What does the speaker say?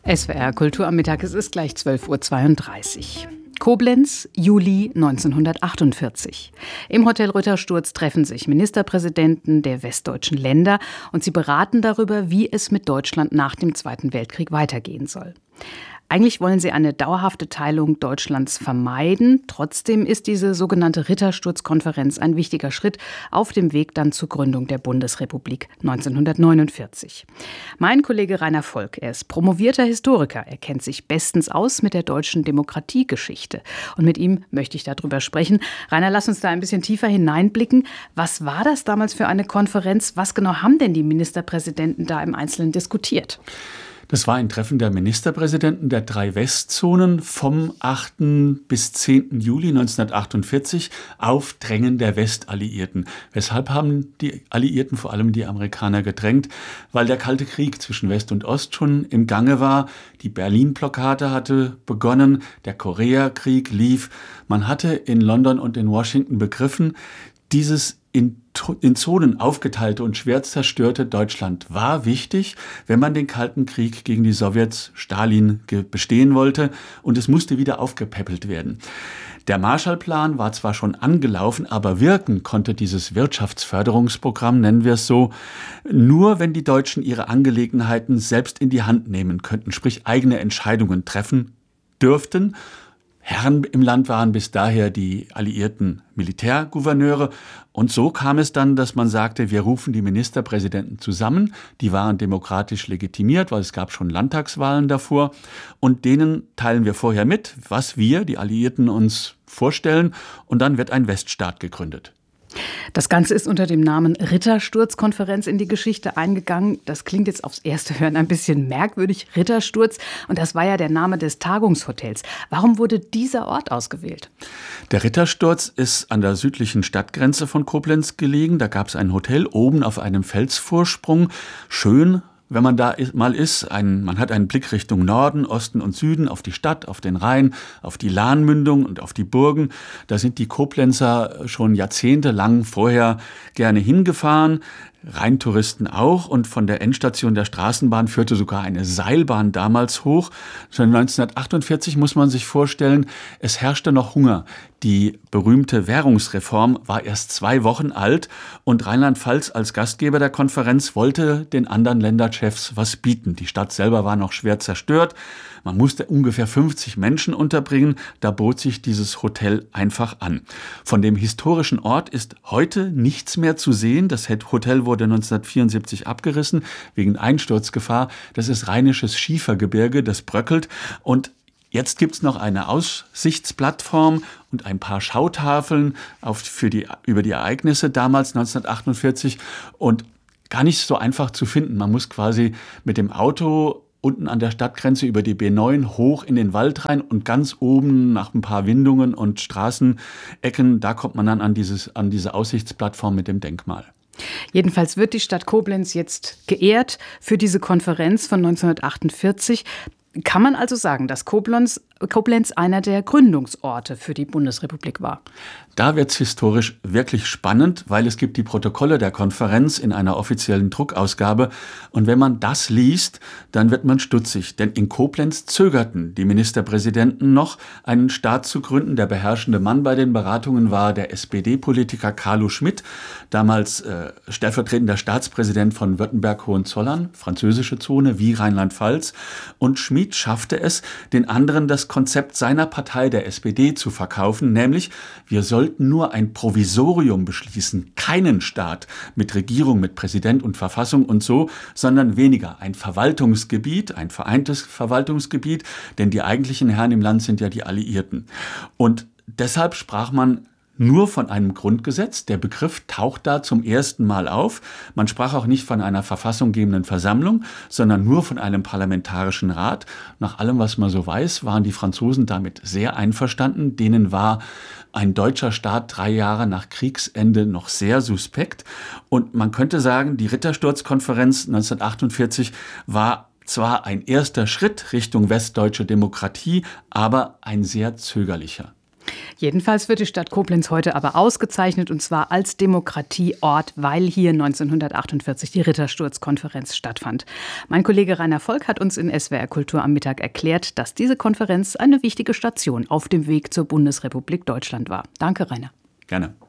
SWR Kultur am Mittag, es ist gleich 12:32 Uhr. Koblenz, Juli 1948. Im Hotel Rittersturz treffen sich Ministerpräsidenten der westdeutschen Länder und sie beraten darüber, wie es mit Deutschland nach dem Zweiten Weltkrieg weitergehen soll. Eigentlich wollen sie eine dauerhafte Teilung Deutschlands vermeiden. Trotzdem ist diese sogenannte Rittersturzkonferenz ein wichtiger Schritt auf dem Weg dann zur Gründung der Bundesrepublik 1949. Mein Kollege Rainer Volk, er ist promovierter Historiker. Er kennt sich bestens aus mit der deutschen Demokratiegeschichte. Und mit ihm möchte ich darüber sprechen. Rainer, lass uns da ein bisschen tiefer hineinblicken. Was war das damals für eine Konferenz? Was genau haben denn die Ministerpräsidenten da im Einzelnen diskutiert? Das war ein Treffen der Ministerpräsidenten der 3 Westzonen vom 8. bis 10. Juli 1948 auf Drängen der Westalliierten. Weshalb haben die Alliierten, vor allem die Amerikaner, gedrängt? Weil der Kalte Krieg zwischen West und Ost schon im Gange war. Die Berlin-Blockade hatte begonnen, der Koreakrieg lief. Man hatte in London und in Washington begriffen, dieses in Zonen aufgeteilte und schwer zerstörte Deutschland war wichtig, wenn man den Kalten Krieg gegen die Sowjets, Stalin, bestehen wollte, und es musste wieder aufgepäppelt werden. Der Marshallplan war zwar schon angelaufen, aber wirken konnte dieses Wirtschaftsförderungsprogramm, nennen wir es so, nur wenn die Deutschen ihre Angelegenheiten selbst in die Hand nehmen könnten, sprich eigene Entscheidungen treffen dürften. Herren im Land waren bis daher die alliierten Militärgouverneure. Und so kam es dann, dass man sagte, wir rufen die Ministerpräsidenten zusammen. Die waren demokratisch legitimiert, weil es gab schon Landtagswahlen davor. Und denen teilen wir vorher mit, was wir, die Alliierten, uns vorstellen. Und dann wird ein Weststaat gegründet. Das Ganze ist unter dem Namen Rittersturzkonferenz in die Geschichte eingegangen. Das klingt jetzt aufs erste Hören ein bisschen merkwürdig, Rittersturz. Und das war ja der Name des Tagungshotels. Warum wurde dieser Ort ausgewählt? Der Rittersturz ist an der südlichen Stadtgrenze von Koblenz gelegen. Da gab es ein Hotel oben auf einem Felsvorsprung. Schön, wenn man da mal ist. Man hat einen Blick Richtung Norden, Osten und Süden, auf die Stadt, auf den Rhein, auf die Lahnmündung und auf die Burgen. Da sind die Koblenzer schon jahrzehntelang vorher gerne hingefahren. Rheintouristen auch, und von der Endstation der Straßenbahn führte sogar eine Seilbahn damals hoch. Schon 1948 muss man sich vorstellen, es herrschte noch Hunger. Die berühmte Währungsreform war erst 2 Wochen alt und Rheinland-Pfalz als Gastgeber der Konferenz wollte den anderen Länderchefs was bieten. Die Stadt selber war noch schwer zerstört. Man musste ungefähr 50 Menschen unterbringen. Da bot sich dieses Hotel einfach an. Von dem historischen Ort ist heute nichts mehr zu sehen. Das Hotel wurde 1974 abgerissen wegen Einsturzgefahr. Das ist rheinisches Schiefergebirge, das bröckelt. Und jetzt gibt's noch eine Aussichtsplattform und ein paar Schautafeln über die Ereignisse damals 1948 und gar nicht so einfach zu finden. Man muss quasi mit dem Auto unten an der Stadtgrenze über die B9 hoch in den Wald rein und ganz oben nach ein paar Windungen und Straßenecken, da kommt man dann an diese Aussichtsplattform mit dem Denkmal. Jedenfalls wird die Stadt Koblenz jetzt geehrt für diese Konferenz von 1948. Kann man also sagen, dass Koblenz einer der Gründungsorte für die Bundesrepublik war? Da wird's historisch wirklich spannend, weil es gibt die Protokolle der Konferenz in einer offiziellen Druckausgabe. Und wenn man das liest, dann wird man stutzig. Denn in Koblenz zögerten die Ministerpräsidenten noch, einen Staat zu gründen. Der beherrschende Mann bei den Beratungen war der SPD-Politiker Carlo Schmitt, damals stellvertretender Staatspräsident von Württemberg-Hohenzollern, französische Zone wie Rheinland-Pfalz. Und Schmitt schaffte es, den anderen das Konzept seiner Partei, der SPD, zu verkaufen, nämlich wir sollten nur ein Provisorium beschließen, keinen Staat mit Regierung, mit Präsident und Verfassung und so, sondern weniger ein Verwaltungsgebiet, ein vereintes Verwaltungsgebiet, denn die eigentlichen Herren im Land sind ja die Alliierten. Und deshalb sprach man nur von einem Grundgesetz. Der Begriff taucht da zum ersten Mal auf. Man sprach auch nicht von einer verfassunggebenden Versammlung, sondern nur von einem parlamentarischen Rat. Nach allem, was man so weiß, waren die Franzosen damit sehr einverstanden. Denen war ein deutscher Staat 3 Jahre nach Kriegsende noch sehr suspekt. Und man könnte sagen, die Rittersturzkonferenz 1948 war zwar ein erster Schritt Richtung westdeutsche Demokratie, aber ein sehr zögerlicher. Jedenfalls wird die Stadt Koblenz heute aber ausgezeichnet, und zwar als Demokratieort, weil hier 1948 die Rittersturzkonferenz stattfand. Mein Kollege Rainer Volk hat uns in SWR Kultur am Mittag erklärt, dass diese Konferenz eine wichtige Station auf dem Weg zur Bundesrepublik Deutschland war. Danke, Rainer. Gerne.